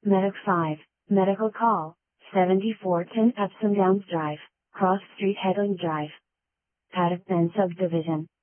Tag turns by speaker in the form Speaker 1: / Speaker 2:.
Speaker 1: Medic 5, Medical Call, 7410 Epsom Downs Drive, Cross Street Headland Drive. Paddock Pen Subdivision.